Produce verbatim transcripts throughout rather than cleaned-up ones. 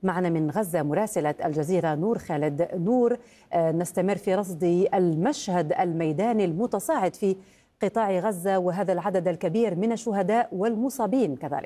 معنا من غزة مراسلة الجزيرة نور خالد. نور، نستمر في رصد المشهد الميداني المتصاعد في قطاع غزة وهذا العدد الكبير من الشهداء والمصابين كذلك.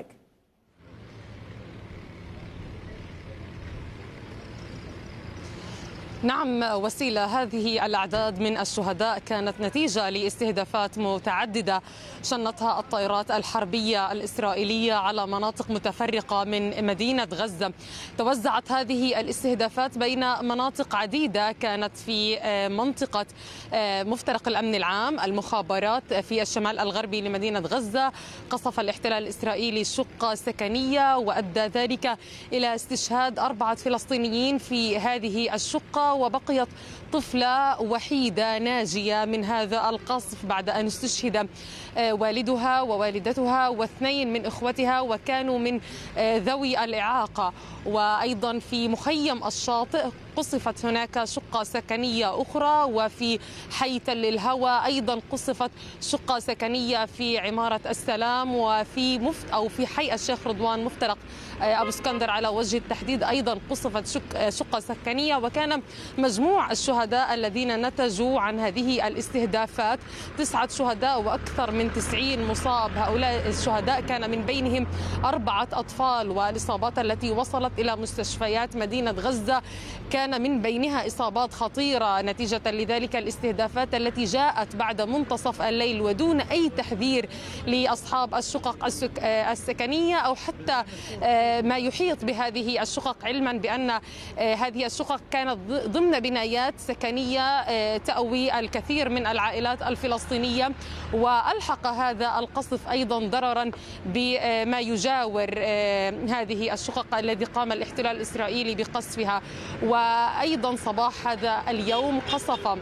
نعم وسيلة، هذه الأعداد من الشهداء كانت نتيجة لاستهدافات متعددة شنتها الطائرات الحربية الإسرائيلية على مناطق متفرقة من مدينة غزة. توزعت هذه الاستهدافات بين مناطق عديدة، كانت في منطقة مفترق الأمن العام، المخابرات في الشمال الغربي لمدينة غزة. قصف الاحتلال الإسرائيلي شقة سكنية وأدى ذلك إلى استشهاد أربعة فلسطينيين في هذه الشقة، وبقيت طفلة وحيدة ناجية من هذا القصف بعد أن استشهد والدها ووالدتها واثنين من إخوتها وكانوا من ذوي الإعاقة. وأيضا في مخيم الشاطئ قصفت هناك شقة سكنية أخرى، وفي حي تل الهوى أيضا قصفت شقة سكنية في عمارة السلام، وفي مفت أو في حي الشيخ رضوان مفترق أبو اسكندر على وجه التحديد أيضا قصفت شق شقة سكنية. وكان مجموع الشهداء الذين نتجوا عن هذه الاستهدافات تسعة شهداء وأكثر من تسعين مصاب. هؤلاء الشهداء كان من بينهم أربعة أطفال، والإصابات التي وصلت إلى مستشفيات مدينة غزة كان من بينها إصابات خطيرة نتيجة لذلك الاستهدافات التي جاءت بعد منتصف الليل ودون أي تحذير لأصحاب الشقق السكنية أو حتى ما يحيط بهذه الشقق، علما بأن هذه الشقق كانت ضمن بنايات سكنية تأوي الكثير من العائلات الفلسطينية. وألحق هذا القصف أيضا ضررا بما يجاور هذه الشقق الذي قام الاحتلال الإسرائيلي بقصفها. وأيضا صباح هذا اليوم قصف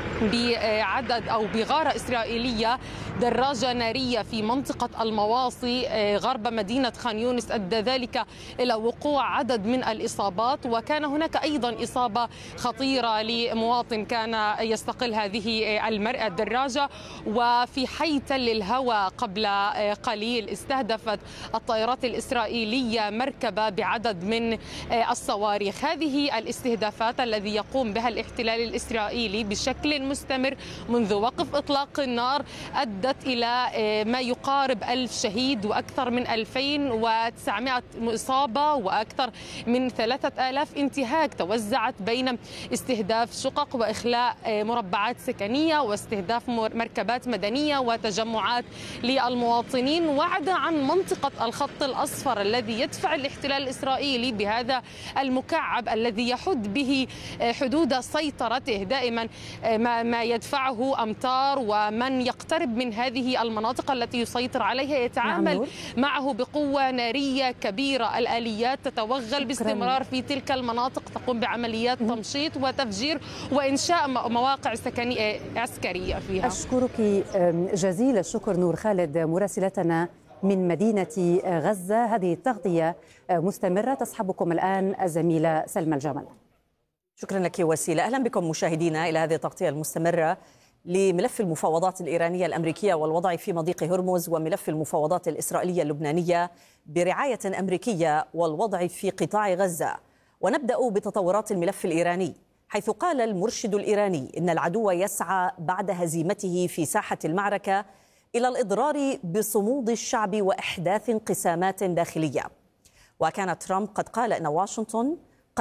بعدد أو بغارة إسرائيلية دراجة نارية في منطقة المواصي غرب مدينة خان يونس، أدى ذلك إلى وقوع عدد من الإصابات. وكان هناك أيضا إصابة خطيرة لمواطن كان يستقل هذه الدراجة. وفي حي تل الهوى قبل قليل استهدفت الطائرات الإسرائيلية مركبة بعدد من الصواريخ. هذه الاستهدافات الذي يقوم بها الاحتلال الإسرائيلي بشكل مستمر منذ وقف إطلاق النار أدت إلى ما يقارب ألف شهيد وأكثر من ألفين وتسعمائة إصابة وأكثر من ثلاثة آلاف انتهاك توزعت بين استهداف شقق وإخلاء مربعات سكنية واستهداف مركبات مدنية وتجمعات للمواطنين، وعدا عن منطقة الخط الأصفر الذي يدفع الاحتلال الإسرائيلي بهذا المكعب الذي يحد به حدود سيطرته. دائما ما ما يدفعه أمطار، ومن يقترب من هذه المناطق التي يسيطر عليها يتعامل نعم. معه بقوة نارية كبيرة. الآليات تتوغل باستمرار في تلك المناطق، تقوم بعمليات تمشيط وتفجير وإنشاء مواقع سكنية عسكرية فيها. أشكرك جزيل الشكر نور خالد مراسلتنا من مدينة غزة. هذه التغطية مستمرة، تصحبكم الآن الزميلة سلمى الجمل. شكرا لك وسيلة. أهلا بكم مشاهدينا إلى هذه التغطية المستمرة لملف المفاوضات الإيرانية الأمريكية والوضع في مضيق هرمز، وملف المفاوضات الإسرائيلية اللبنانية برعاية أمريكية والوضع في قطاع غزة. ونبدأ بتطورات الملف الإيراني، حيث قال المرشد الإيراني إن العدو يسعى بعد هزيمته في ساحة المعركة إلى الإضرار بصمود الشعب وإحداث انقسامات داخلية. وكان ترامب قد قال إن واشنطن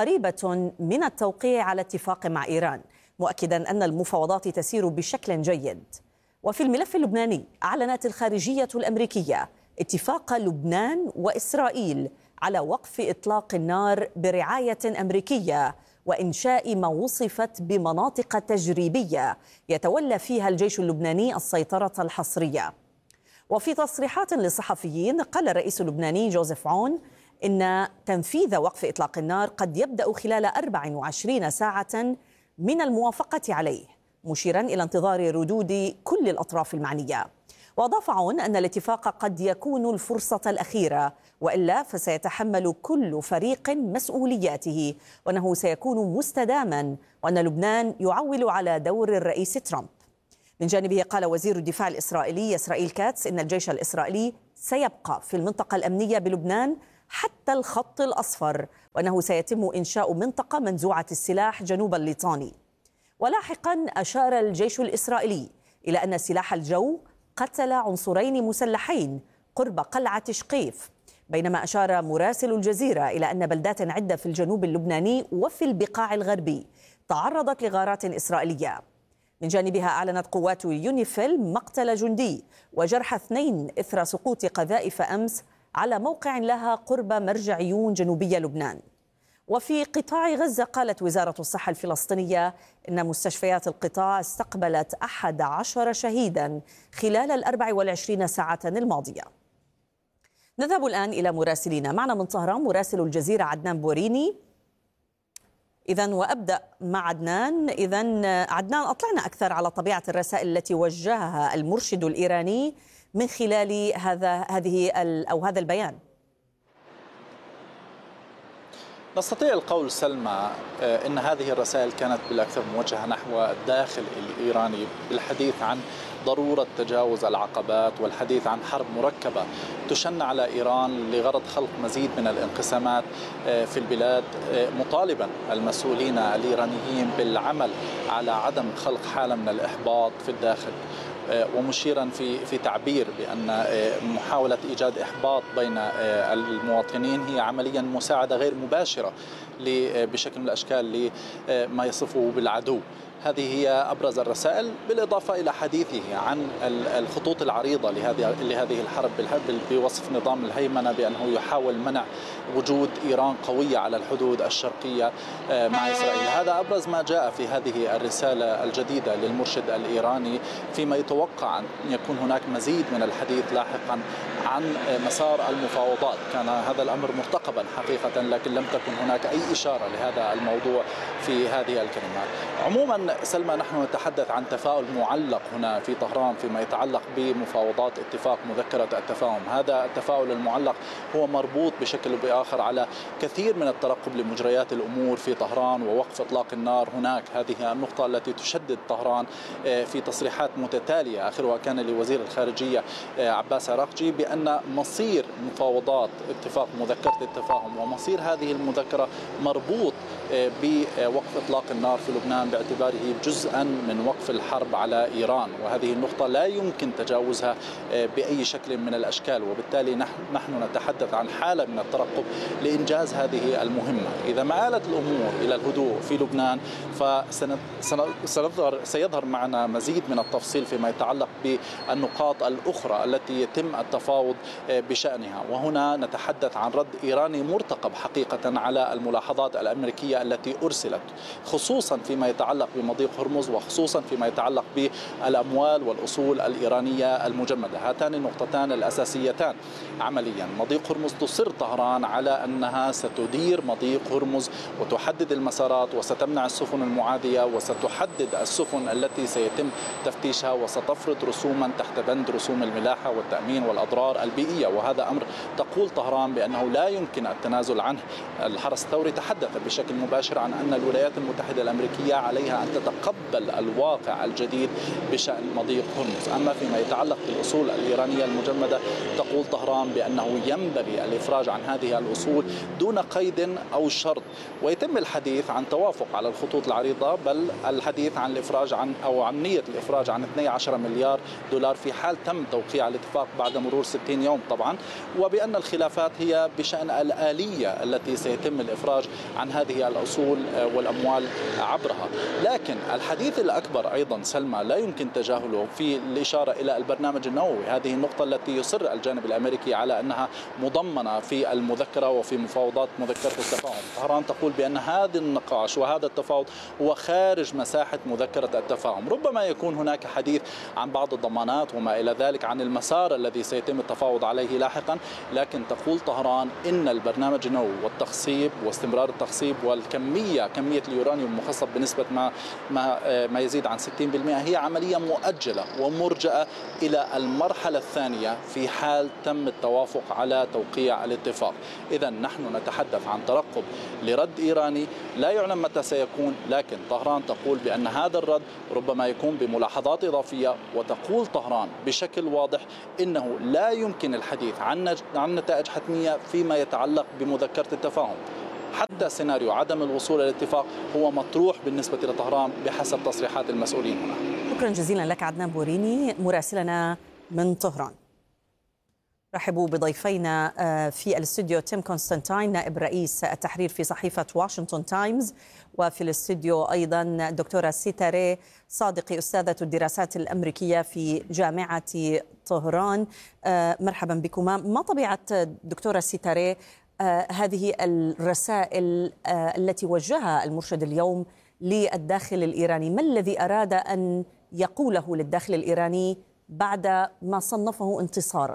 قريبة من التوقيع على اتفاق مع إيران، مؤكدا أن المفاوضات تسير بشكل جيد. وفي الملف اللبناني أعلنت الخارجية الأمريكية اتفاق لبنان وإسرائيل على وقف إطلاق النار برعاية أمريكية وإنشاء ما وصفت بمناطق تجريبية يتولى فيها الجيش اللبناني السيطرة الحصرية. وفي تصريحات للصحفيين قال الرئيس اللبناني جوزيف عون إن تنفيذ وقف إطلاق النار قد يبدأ خلال أربع وعشرين ساعة من الموافقة عليه، مشيرا إلى انتظار ردود كل الأطراف المعنية. وأضاف عون أن الاتفاق قد يكون الفرصة الأخيرة، وإلا فسيتحمل كل فريق مسؤولياته، وأنه سيكون مستداما، وأن لبنان يعول على دور الرئيس ترامب. من جانبه قال وزير الدفاع الإسرائيلي إسرائيل كاتس إن الجيش الإسرائيلي سيبقى في المنطقة الأمنية بلبنان حتى الخط الأصفر، وأنه سيتم إنشاء منطقة منزوعة السلاح جنوب الليطاني. ولاحقا أشار الجيش الإسرائيلي إلى أن سلاح الجو قتل عنصرين مسلحين قرب قلعة شقيف، بينما أشار مراسل الجزيرة إلى أن بلدات عدة في الجنوب اللبناني وفي البقاع الغربي تعرضت لغارات إسرائيلية. من جانبها أعلنت قوات يونيفيل مقتل جندي وجرح اثنين إثر سقوط قذائف أمس على موقع لها قرب مرج عيون جنوبية لبنان. وفي قطاع غزة قالت وزارة الصحة الفلسطينية إن مستشفيات القطاع استقبلت أحد عشر شهيدا خلال الأربع والعشرين ساعة الماضية. نذهب الآن إلى مراسلينا. معنا من طهران مراسل الجزيرة عدنان بوريني. إذن وأبدأ مع عدنان. إذن عدنان، أطلعنا أكثر على طبيعة الرسائل التي وجهها المرشد الإيراني من خلال هذا هذه أو هذا البيان. نستطيع القول سلمى أن هذه الرسائل كانت بالأكثر موجهة نحو الداخل الإيراني بالحديث عن ضرورة تجاوز العقبات والحديث عن حرب مركبة تشن على إيران لغرض خلق مزيد من الانقسامات في البلاد، مطالبا المسؤولين الإيرانيين بالعمل على عدم خلق حالة من الإحباط في الداخل، ومشيرا في في تعبير بأن محاولة إيجاد إحباط بين المواطنين هي عمليا مساعدة غير مباشرة بشكل من الأشكال لما يصفه بالعدو. هذه هي أبرز الرسائل، بالإضافة إلى حديثه عن الخطوط العريضة لهذه لهذه الحرب بوصف نظام الهيمنة بأنه يحاول منع وجود إيران قوية على الحدود الشرقية مع إسرائيل. هذا أبرز ما جاء في هذه الرسالة الجديدة للمرشد الإيراني، فيما يتوقع أن يكون هناك مزيد من الحديث لاحقا عن مسار المفاوضات. كان هذا الأمر مرتقبا حقيقة، لكن لم تكن هناك أي إشارة لهذا الموضوع في هذه الكلمات. عموما سلمى، نحن نتحدث عن تفاؤل معلق هنا في طهران فيما يتعلق بمفاوضات اتفاق مذكرة التفاهم. هذا التفاؤل المعلق هو مربوط بشكل وبآخر على كثير من الترقب لمجريات الأمور في طهران ووقف إطلاق النار هناك. هذه النقطة التي تشدد طهران في تصريحات متتالية، آخرها كان لوزير الخارجية عباس عراقجي بأن مصير مفاوضات اتفاق مذكرة التفاهم ومصير هذه المذكرة مربوط بوقف إطلاق النار في لبنان باعتباره جزءا من وقف الحرب على إيران، وهذه النقطة لا يمكن تجاوزها بأي شكل من الأشكال، وبالتالي نحن نتحدث عن حالة من الترقب لإنجاز هذه المهمة. إذا ما آلت الأمور إلى الهدوء في لبنان فسيظهر سيظهر معنا مزيد من التفصيل فيما يتعلق بالنقاط الأخرى التي يتم التفاوض بشأنها، وهنا نتحدث عن رد إيراني مرتقب حقيقة على الملاحظات الأمريكية التي أرسلت، خصوصا فيما يتعلق بمضيق هرمز وخصوصا فيما يتعلق بالأموال والأصول الإيرانية المجمدة. هاتان النقطتان الأساسيتان عمليا. مضيق هرمز تصر طهران على أنها ستدير مضيق هرمز وتحدد المسارات وستمنع السفن المعادية وستحدد السفن التي سيتم تفتيشها وستفرض رسوما تحت بند رسوم الملاحة والتأمين والأضرار البيئية، وهذا أمر تقول طهران بأنه لا يمكن التنازل عنه. الحرس الثوري تحدث بشكل مباشر عن أن الولايات المتحدة الأمريكية عليها أن تتقبل الواقع الجديد بشأن مضيق هرمز. أما فيما يتعلق بالأصول الإيرانية المجمدة تقول طهران بأنه ينبغي الإفراج عن هذه الأصول دون قيد أو شرط، ويتم الحديث عن توافق على الخطوط العريضة، بل الحديث عن الإفراج عن أو عن نية الإفراج عن اثني عشر مليار دولار في حال تم توقيع الاتفاق بعد مرور ستين يوم طبعا، وبأن الخلافات هي بشأن الآلية التي سيتم الإفراج عن هذه الأصول والأموال عبرها. لكن الحديث الأكبر أيضا سلمى لا يمكن تجاهله في الإشارة إلى البرنامج النووي. هذه النقطة التي يصر الجانب الأمريكي على أنها مضمنة في المذكرة وفي مفاوضات مذكرة التفاهم. طهران تقول بأن هذا النقاش وهذا التفاوض هو خارج مساحة مذكرة التفاهم. ربما يكون هناك حديث عن بعض الضمانات وما إلى ذلك عن المسار الذي سيتم التفاوض عليه لاحقا، لكن تقول طهران إن البرنامج النووي والتخصيب واستمرار التخصيب الكمية كمية اليورانيوم المخصب بنسبة ما ما ما يزيد عن ستين بالمئة هي عملية مؤجلة ومرجئة إلى المرحلة الثانية في حال تم التوافق على توقيع الاتفاق. إذا نحن نتحدث عن ترقب لرد إيراني لا يعلم متى سيكون، لكن طهران تقول بأن هذا الرد ربما يكون بملاحظات إضافية، وتقول طهران بشكل واضح إنه لا يمكن الحديث عن عن نتائج حتمية فيما يتعلق بمذكرة التفاهم. حتى سيناريو عدم الوصول إلى الاتفاق هو مطروح بالنسبة لطهران بحسب تصريحات المسؤولين هنا. شكرا جزيلا لك عدنان بوريني مراسلنا من طهران. رحبوا بضيفينا في الاستوديو تيم كونستانتين نائب رئيس التحرير في صحيفة واشنطن تايمز، وفي الاستوديو أيضا الدكتورة سيتاري صادقي أستاذة الدراسات الأمريكية في جامعة طهران. مرحبا بكما. ما طبيعة دكتورة سيتاري هذه الرسائل التي وجهها المرشد اليوم للداخل الإيراني؟ ما الذي أراد أن يقوله للداخل الإيراني بعد ما صنفه انتصاراً؟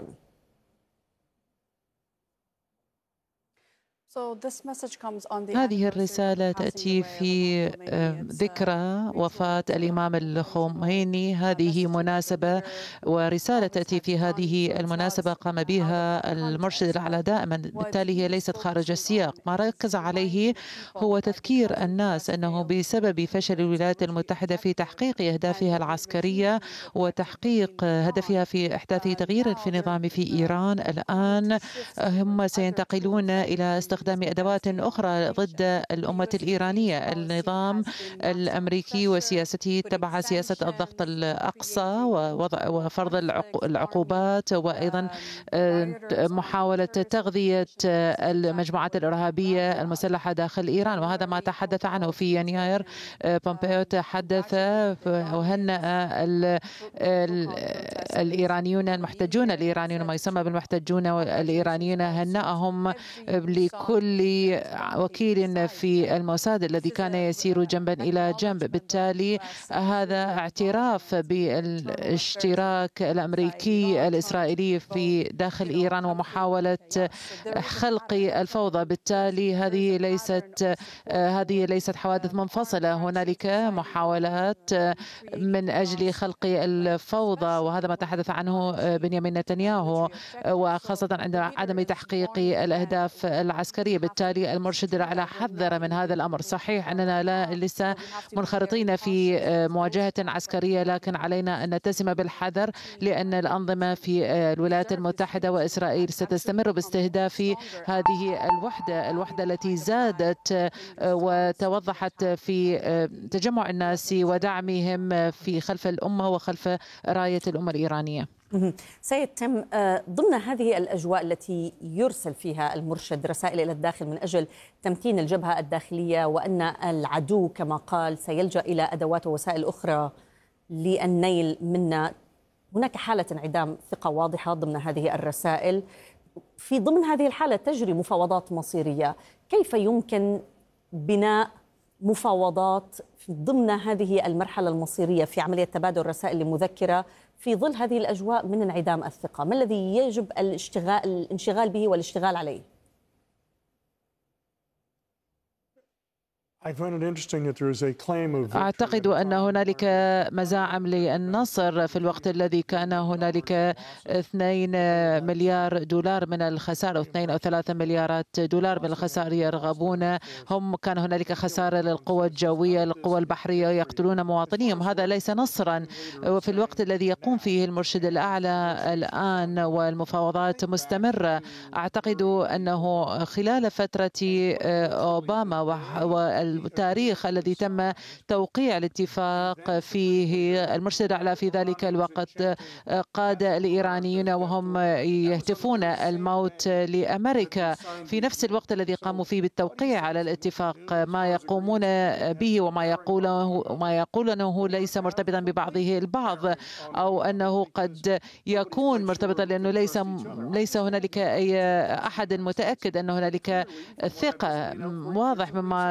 هذه الرسالة تأتي في ذكرى وفاة الإمام الخميني. هذه مناسبة ورسالة تأتي في هذه المناسبة قام بها المرشد الأعلى دائما، بالتالي هي ليست خارج السياق. ما ركز عليه هو تذكير الناس أنه بسبب فشل الولايات المتحدة في تحقيق أهدافها العسكرية وتحقيق هدفها في إحداث تغيير في النظام في إيران، الآن هم سينتقلون إلى استخدام أدوات أخرى ضد الأمة الإيرانية. النظام الأمريكي وسياسته تبع سياسة الضغط الأقصى ووضع وفرض العقوبات، وأيضا محاولة تغذية المجموعات الإرهابية المسلحة داخل إيران، وهذا ما تحدث عنه في يناير. بومبيو تحدث وهنأ الإيرانيون المحتجون الإيرانيون، ما يسمى بالمحتجون الإيرانيين، هنأهم لكل وكيل في الموساد الذي كان يسير جنبا إلى جنب. بالتالي هذا اعتراف بالاشتراك الأمريكي الإسرائيلي في داخل إيران ومحاولة خلق الفوضى. بالتالي هذه ليست هذه ليست حوادث منفصلة، هنالك محاولات من أجل خلق الفوضى، وهذا ما تحدث عنه بنيامين نتنياهو، وخاصة عند عدم تحقيق الأهداف العسكرية. بالتالي المرشد الأعلى حذر من هذا الأمر. صحيح أننا لا لسه منخرطين في مواجهة عسكرية، لكن علينا أن نتسم بالحذر، لأن الأنظمة في الولايات المتحدة وإسرائيل ستستمر باستهداف هذه الوحدة الوحدة التي زادت وتوضحت في تجمع الناس ودعمهم في خلف الأمة وخلف راية الأمة الإيرانية. سيد تم، ضمن هذه الأجواء التي يرسل فيها المرشد رسائل إلى الداخل من أجل تمكين الجبهة الداخلية، وأن العدو كما قال سيلجأ إلى أدوات ووسائل أخرى للنيل منا، هناك حالة انعدام ثقة واضحة ضمن هذه الرسائل. في ضمن هذه الحالة تجري مفاوضات مصيرية، كيف يمكن بناء مفاوضات ضمن هذه المرحلة المصيرية في عملية تبادل رسائل لمذكرة في ظل هذه الأجواء من انعدام الثقة؟ ما الذي يجب الاشتغال الانشغال به والاشتغال عليه؟ أعتقد أن هنالك مزاعم للنصر في الوقت الذي كان هنالك اثنين مليار دولار من الخسارة، اثنين أو ثلاثة مليارات دولار من الخسارة يرغبون. هم كان هنالك خسارة للقوى الجوية، للقوى البحرية، يقتلون مواطنيهم. هذا ليس نصرا. وفي الوقت الذي يقوم فيه المرشد الأعلى الآن والمفاوضات مستمرة، أعتقد أنه خلال فترة أوباما و التاريخ الذي تم توقيع الاتفاق فيه، المرشد الأعلى في ذلك الوقت قاد الإيرانيون وهم يهتفون الموت لأمريكا في نفس الوقت الذي قاموا فيه بالتوقيع على الاتفاق. ما يقومون به وما يقوله ما يقولونه ليس مرتبطا ببعضه البعض، أو أنه قد يكون مرتبطا، لأنه ليس ليس هنالك أي أحد متأكد أن هنالك ثقة. واضح مما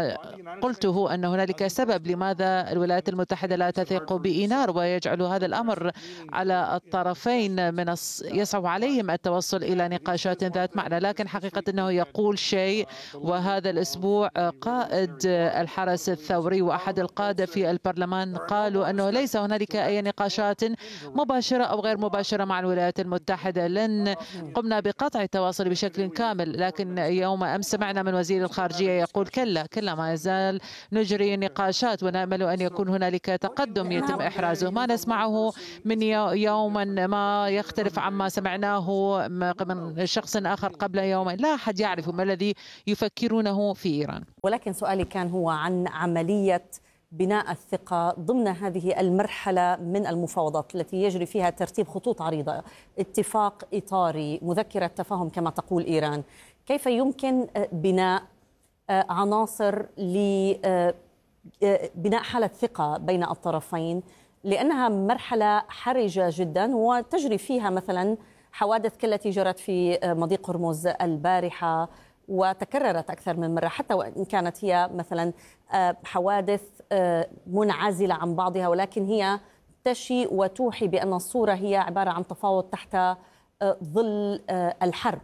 قلته أن هنالك سبب لماذا الولايات المتحدة لا تثق بإيران، ويجعل هذا الأمر على الطرفين من يصعب عليهم التوصل إلى نقاشات ذات معنى. لكن حقيقة أنه يقول شيء، وهذا الأسبوع قائد الحرس الثوري وأحد القادة في البرلمان قالوا أنه ليس هنالك أي نقاشات مباشرة أو غير مباشرة مع الولايات المتحدة. لن قمنا بقطع التواصل بشكل كامل، لكن يوم أمس سمعنا من وزير الخارجية يقول كلا كلا ما يزال نجري نقاشات ونأمل أن يكون هنالك تقدم يتم إحرازه. ما نسمعه من يوما ما يختلف عما سمعناه من شخص آخر قبل يومين. لا أحد يعرف ما الذي يفكرونه في إيران. ولكن سؤالي كان هو عن عملية بناء الثقة ضمن هذه المرحلة من المفاوضات التي يجري فيها ترتيب خطوط عريضة، اتفاق إطاري، مذكرة تفاهم كما تقول إيران. كيف يمكن بناء عناصر لبناء حالة ثقة بين الطرفين، لأنها مرحلة حرجة جدا وتجري فيها مثلا حوادث كالتي جرت في مضيق هرمز البارحة وتكررت أكثر من مرة، حتى وإن كانت هي مثلا حوادث منعزلة عن بعضها، ولكن هي تشي وتوحي بأن الصورة هي عبارة عن تفاوض تحت ظل الحرب.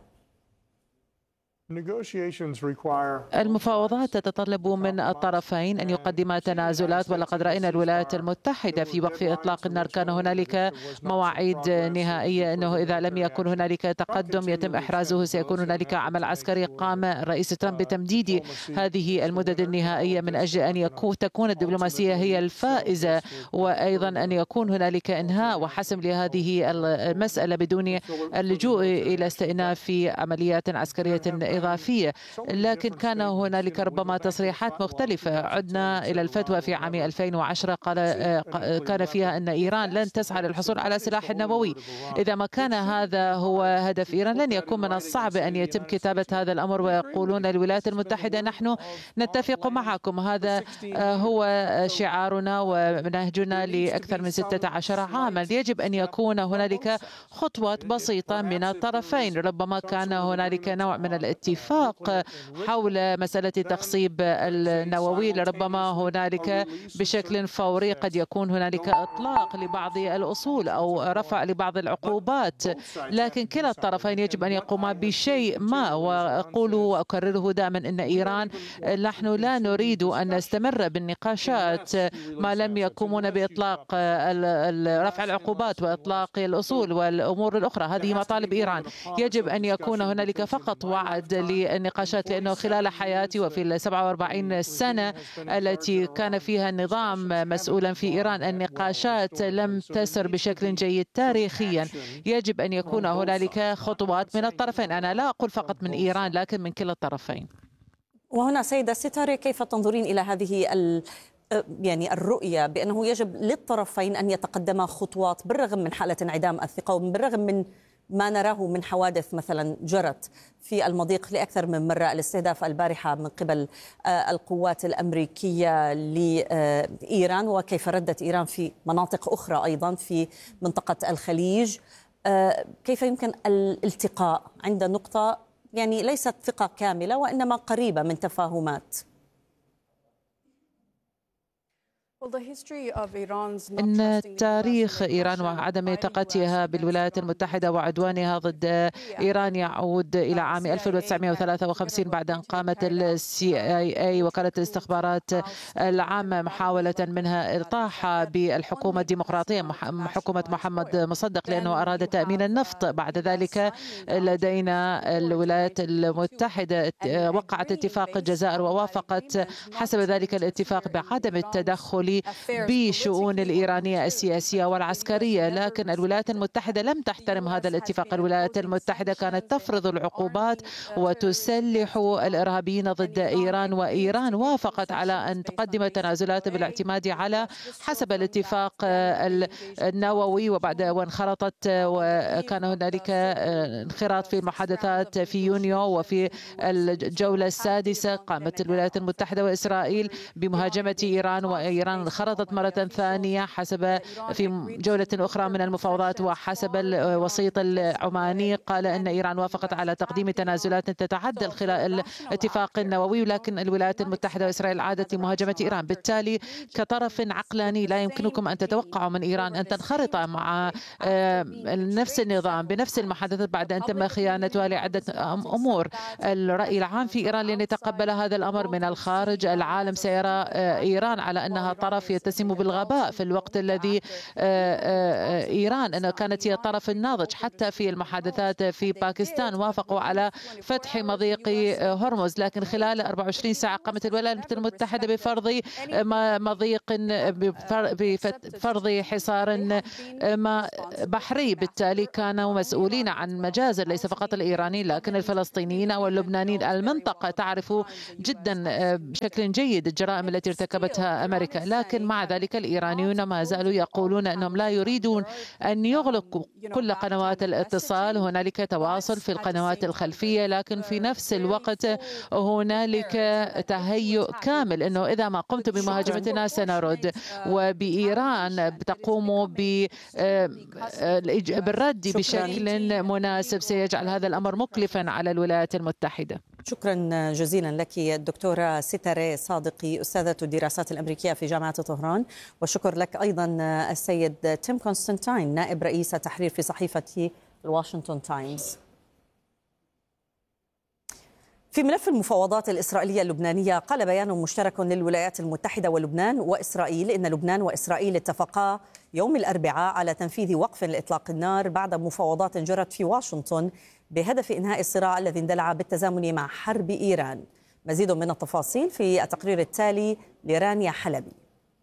المفاوضات تتطلب من الطرفين أن يقدما تنازلات، ولقد رأينا الولايات المتحدة في وقف إطلاق النار كان هنالك مواعيد نهائية أنه إذا لم يكن هنالك تقدم يتم إحرازه سيكون هنالك عمل عسكري. قام الرئيس ترامب بتمديد هذه المدد النهائية من أجل أن يكون تكون الدبلوماسية هي الفائزة، وأيضا أن يكون هنالك إنهاء وحسم لهذه المسألة بدون اللجوء إلى استئناف عمليات عسكرية إضافية. لكن كان هنالك ربما تصريحات مختلفة. عدنا إلى الفتوى في عام ألفين وعشرة قال كان فيها أن إيران لن تسعى للحصول على سلاح نووي. إذا ما كان هذا هو هدف إيران لن يكون من الصعب أن يتم كتابة هذا الأمر ويقولون الولايات المتحدة نحن نتفق معكم. هذا هو شعارنا ومنهجنا لأكثر من ستة عشر عاما. يجب أن يكون هنالك خطوات بسيطة من الطرفين. ربما كان هنالك نوع من الاتفاق حول مسألة التخصيب النووي، لربما هنالك بشكل فوري قد يكون هنالك إطلاق لبعض الأصول أو رفع لبعض العقوبات، لكن كلا الطرفين يجب أن يقوما بشيء ما. وأقول وأكرره دائما أن إيران نحن لا نريد أن نستمر بالنقاشات ما لم يقومون بإطلاق رفع العقوبات وإطلاق الأصول والأمور الأخرى. هذه مطالب إيران. يجب أن يكون هنالك فقط وعد للنقاشات، لأنه خلال حياتي وفي السبعة وأربعين سنة التي كان فيها النظام مسؤولا في إيران النقاشات لم تسر بشكل جيد تاريخيا. يجب أن يكون هنالك خطوات من الطرفين. أنا لا أقول فقط من إيران لكن من كلا الطرفين. وهنا سيدة ستاري، كيف تنظرين إلى هذه ال يعني الرؤية بأنه يجب للطرفين أن يتقدما خطوات بالرغم من حالة انعدام الثقة وبالرغم من ما نراه من حوادث مثلا جرت في المضيق لأكثر من مرة، الاستهداف البارحة من قبل القوات الأمريكية لإيران وكيف ردت إيران في مناطق أخرى أيضا في منطقة الخليج. كيف يمكن الالتقاء عند نقطة يعني ليست ثقة كاملة وإنما قريبة من تفاهمات؟ إن تاريخ إيران وعدم ثقتها بالولايات المتحدة وعدوانها ضد إيران يعود إلى عام ألف وتسعمئة وثلاثة وخمسين بعد أن قامت السي آي إي وكالة الاستخبارات العامة محاولة منها الإطاحة بالحكومة الديمقراطية حكومة محمد مصدق لأنه أراد تأمين النفط. بعد ذلك لدينا الولايات المتحدة وقعت اتفاق الجزائر ووافقت حسب ذلك الاتفاق بعدم التدخل بشؤون الإيرانية السياسية والعسكرية، لكن الولايات المتحدة لم تحترم هذا الاتفاق. الولايات المتحدة كانت تفرض العقوبات وتسلح الإرهابيين ضد إيران، وإيران وافقت على أن تقدم تنازلات بالاعتماد على حسب الاتفاق النووي. وبعد وانخرطت وكان هنالك انخراط في المحادثات في يونيو، وفي الجولة السادسة قامت الولايات المتحدة وإسرائيل بمهاجمة إيران، وإيران إيران انخرطت مرة ثانية حسب في جولة أخرى من المفاوضات، وحسب الوسيط العماني قال أن إيران وافقت على تقديم تنازلات تتعدى الاتفاق النووي، ولكن الولايات المتحدة وإسرائيل عادت لمهاجمة إيران. بالتالي كطرف عقلاني لا يمكنكم أن تتوقعوا من إيران أن تنخرط مع نفس النظام بنفس المحادثات بعد أن تم خيانتها لعدة أمور. الرأي العام في إيران لن يتقبل هذا الأمر من الخارج. العالم سيرى إيران على أنها طرف يتسم بالغباء في الوقت الذي إيران أنها كانت هي الطرف الناضج. حتى في المحادثات في باكستان وافقوا على فتح مضيق هرمز، لكن خلال أربع وعشرين ساعة قامت الولايات المتحدة بفرض مضيق بفرض حصار بحري. بالتالي كانوا مسؤولين عن مجازر ليس فقط الإيرانيين لكن الفلسطينيين واللبنانيين. المنطقة تعرف جدا بشكل جيد الجرائم التي ارتكبتها أمريكا، لكن مع ذلك الإيرانيون ما زالوا يقولون أنهم لا يريدون أن يغلقوا كل قنوات الاتصال. هنالك تواصل في القنوات الخلفية، لكن في نفس الوقت هنالك تهيؤ كامل أنه إذا ما قمت بمهاجمتنا سنرد، وبإيران تقوم بالرد بشكل مناسب سيجعل هذا الأمر مكلفا على الولايات المتحدة. شكرا جزيلا لك الدكتورة ستارة صادقي أستاذة الدراسات الأمريكية في جامعة طهران، وشكر لك أيضا السيد تيم كونستانتين نائب رئيس التحرير في صحيفة الواشنطن تايمز. في ملف المفاوضات الإسرائيلية اللبنانية قال بيان مشترك للولايات المتحدة ولبنان وإسرائيل إن لبنان وإسرائيل اتفقا يوم الأربعاء على تنفيذ وقف لإطلاق النار بعد مفاوضات جرت في واشنطن بهدف إنهاء الصراع الذي اندلع بالتزامن مع حرب إيران. مزيد من التفاصيل في التقرير التالي لرانيا حلبي.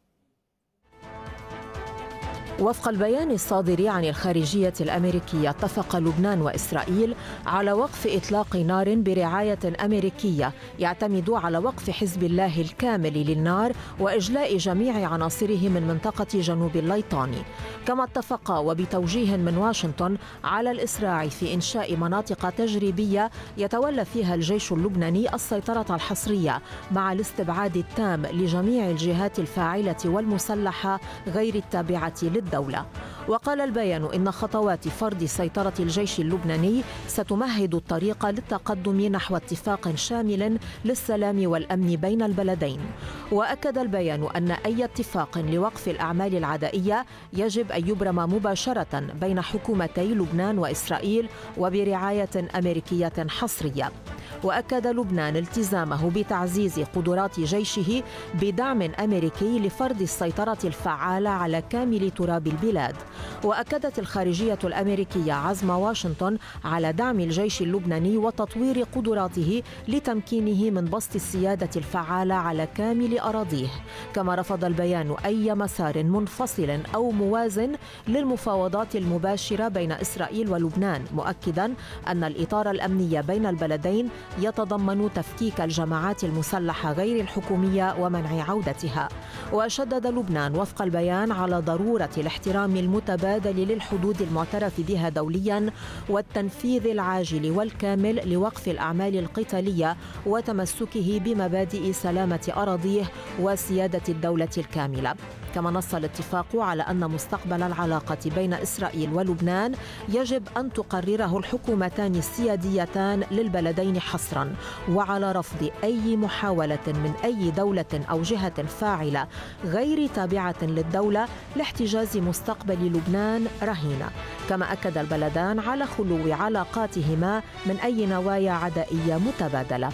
وفق البيان الصادر عن الخارجية الأمريكية، اتفق لبنان وإسرائيل على وقف إطلاق نار برعاية أمريكية يعتمد على وقف حزب الله الكامل للنار وإجلاء جميع عناصره من منطقة جنوب الليطاني. كما اتفقا وبتوجيه من واشنطن على الإسراع في إنشاء مناطق تجريبية يتولى فيها الجيش اللبناني السيطرة الحصرية مع الاستبعاد التام لجميع الجهات الفاعلة والمسلحة غير التابعة للدولة. الدولة. وقال البيان إن خطوات فرض سيطرة الجيش اللبناني ستمهد الطريق للتقدم نحو اتفاق شامل للسلام والأمن بين البلدين. وأكد البيان أن أي اتفاق لوقف الأعمال العدائية يجب أن يبرم مباشرة بين حكومتي لبنان وإسرائيل وبرعاية أمريكية حصرية. وأكد لبنان التزامه بتعزيز قدرات جيشه بدعم أمريكي لفرض السيطرة الفعالة على كامل تراب البلاد. وأكدت الخارجية الأمريكية عزم واشنطن على دعم الجيش اللبناني وتطوير قدراته لتمكينه من بسط السيادة الفعالة على كامل أراضيه. كما رفض البيان أي مسار منفصل أو موازن للمفاوضات المباشرة بين إسرائيل ولبنان، مؤكدا أن الإطار الأمني بين البلدين يتضمن تفكيك الجماعات المسلحة غير الحكومية ومنع عودتها. وشدد لبنان وفق البيان على ضرورة الاحترام المتبادل للحدود المعترف بها دوليا والتنفيذ العاجل والكامل لوقف الأعمال القتالية وتمسكه بمبادئ سلامة أراضيه وسيادة الدولة الكاملة. كما نص الاتفاق على أن مستقبل العلاقة بين إسرائيل ولبنان يجب أن تقرره الحكومتان السياديتان للبلدين حصرا، وعلى رفض أي محاولة من أي دولة أو جهة فاعلة غير تابعة للدولة لاحتجاز مستقبل لبنان رهينة. كما أكد البلدان على خلو علاقاتهما من أي نوايا عدائية متبادلة.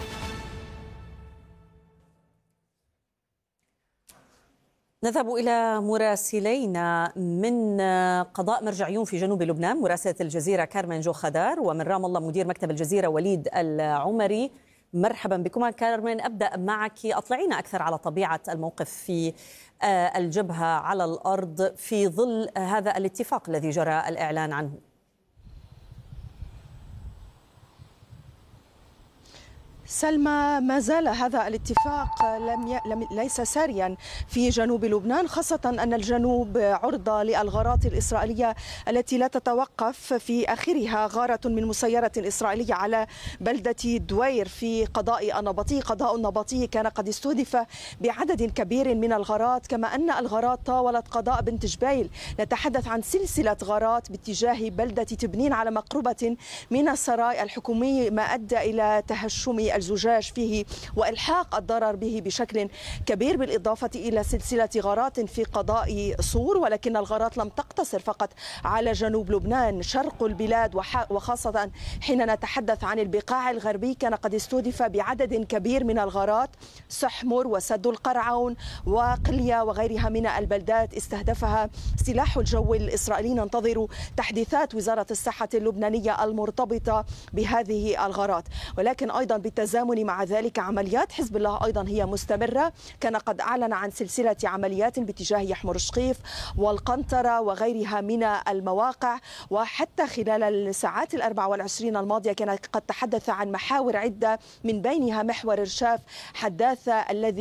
نذهب إلى مراسلينا من قضاء مرجعيون في جنوب لبنان، مراسلة الجزيرة كارمن جو خدار، ومن رام الله مدير مكتب الجزيرة وليد العمري. مرحبا بكما. كارمن، أبدأ معك، أطلعينا أكثر على طبيعة الموقف في الجبهة على الأرض في ظل هذا الاتفاق الذي جرى الإعلان عنه. سلمى، ما زال هذا الاتفاق لم ي... لم... ليس ساريا في جنوب لبنان، خاصة أن الجنوب عرضة للغارات الإسرائيلية التي لا تتوقف، في آخرها غارة من مسيرة إسرائيلية على بلدة دوير في قضاء النبطي. قضاء النبطي كان قد استهدف بعدد كبير من الغارات، كما أن الغارات طاولت قضاء بنت جبيل. نتحدث عن سلسلة غارات باتجاه بلدة تبنين على مقربة من السراي الحكومي، ما أدى إلى تهشم الزجاج فيه وإلحاق الضرر به بشكل كبير، بالإضافة إلى سلسلة غارات في قضاء صور. ولكن الغارات لم تقتصر فقط على جنوب لبنان، شرق البلاد وخاصة حين نتحدث عن البقاع الغربي كان قد استهدف بعدد كبير من الغارات، سحمر وسد القرعون وقليا وغيرها من البلدات استهدفها سلاح الجو الإسرائيلي. ننتظر تحديثات وزارة الصحة اللبنانية المرتبطة بهذه الغارات. ولكن أيضا بالتزامن مع ذلك عمليات حزب الله أيضا هي مستمرة، كان قد أعلن عن سلسلة عمليات باتجاه يحمر شقيف والقنطرة وغيرها من المواقع. وحتى خلال الساعات الأربع والعشرين الماضية كان قد تحدث عن محاور عدة، من بينها محور رشاف حداثة الذي